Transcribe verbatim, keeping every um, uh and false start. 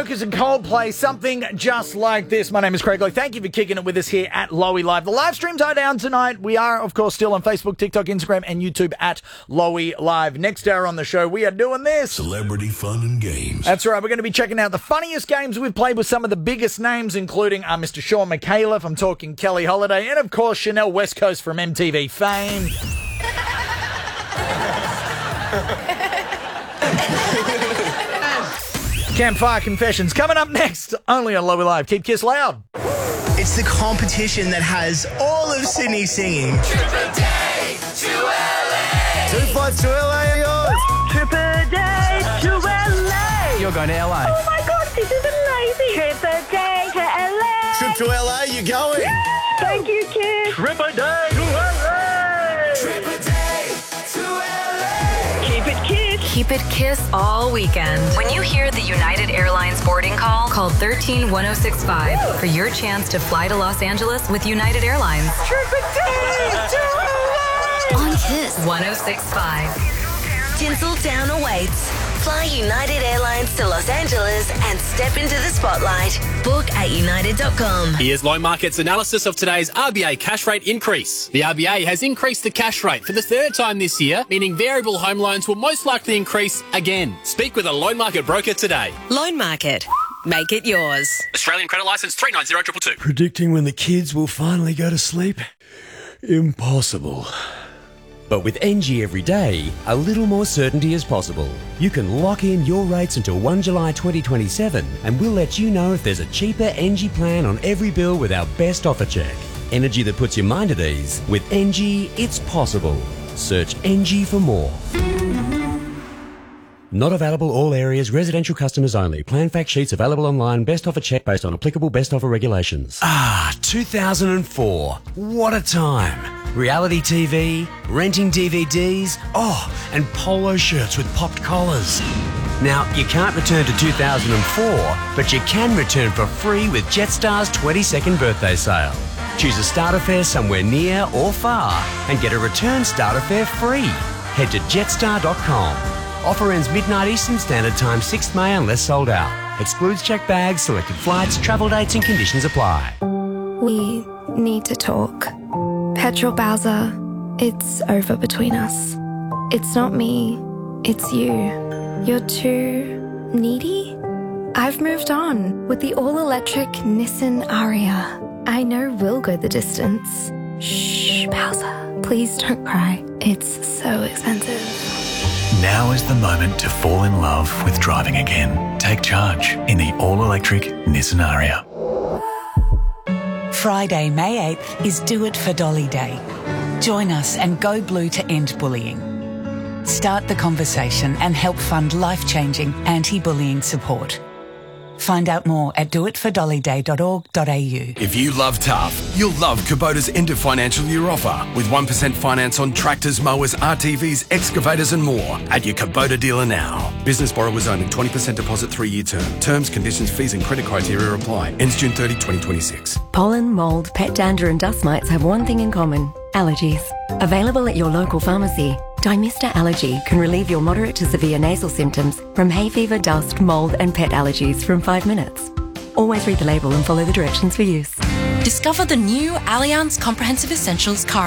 Focus and Coldplay, something just like this. My name is Craig Lowe. Thank you for kicking it with us here at Lowy Live. The live streams are down tonight. We are, of course, still on Facebook, TikTok, Instagram, and YouTube at Lowy Live. Next hour on the show, we are doing this. Celebrity fun and games. That's right. We're going to be checking out the funniest games we've played with some of the biggest names, including uh, Mister Sean McAuliffe. I'm talking Kelly Holiday. And, of course, Chanel West Coast from M T V fame. Campfire Confessions coming up next, only on Lowy Live. Keep Kiss loud. It's the competition that has all of Sydney singing. Trip a day to L A. Two flights to L A are yours. Trip a day to L A. You're going to L A. Oh my God, this is amazing. Trip a day to L A. Trip to L A, you're going. Thank you, kids. Trip a day to L A. Trip a day to L A. Keep it kids. Keep it Kiss all weekend. When you hear the United Airlines boarding call, call one three one oh six five for your chance to fly to Los Angeles with United Airlines. Trip a day to L A. On Kiss one oh six point five. Tinseltown awaits. Fly United Airlines to Los Angeles and step into the spotlight. Book at united dot com. Here's Loan Market's analysis of today's R B A cash rate increase. The R B A has increased the cash rate for the third time this year, meaning variable home loans will most likely increase again. Speak with a Loan Market broker today. Loan Market. Make it yours. Australian credit licence three nine zero two two. Predicting when the kids will finally go to sleep? Impossible. But with N G every day, a little more certainty is possible. You can lock in your rates until the first of July twenty twenty-seven and we'll let you know if there's a cheaper N G plan on every bill with our best offer check. Energy that puts your mind at ease. With N G, it's possible. Search N G for more. Not available all areas, residential customers only. Plan fact sheets available online, best offer check based on applicable best offer regulations. Ah, two thousand four. What a time. Reality T V, renting D V Ds, oh, and polo shirts with popped collars. Now, you can't return to two thousand four, but you can return for free with Jetstar's twenty-second birthday sale. Choose a starter fare somewhere near or far and get a return starter fare free. Head to jetstar dot com. Offer ends midnight Eastern Standard Time, sixth of May unless sold out. Excludes checked bags, selected flights, travel dates and conditions apply. We need to talk. Petrol Bowser, it's over between us. It's not me, it's you. You're too needy? I've moved on with the all-electric Nissan Ariya. I know we'll go the distance. Shh, Bowser, please don't cry. It's so expensive. Now is the moment to fall in love with driving again. Take charge in the all-electric Nissan Ariya. Friday, May eighth is Do It for Dolly Day. Join us and go blue to end bullying. Start the conversation and help fund life-changing anti-bullying support. Find out more at do it for dolly day dot org dot a u. If you love tough, you'll love Kubota's end of financial year offer with one percent finance on tractors, mowers, R T Vs, excavators and more at your Kubota dealer now. Business borrowers only, twenty percent deposit, three-year term. Terms, conditions, fees and credit criteria apply. Ends June thirtieth, twenty twenty-six. Pollen, mould, pet dander and dust mites have one thing in common: allergies. Available at your local pharmacy, Dymista Allergy can relieve your moderate to severe nasal symptoms from hay fever, dust, mould and pet allergies from five minutes. Always read the label and follow the directions for use. Discover the new Allianz Comprehensive Essentials car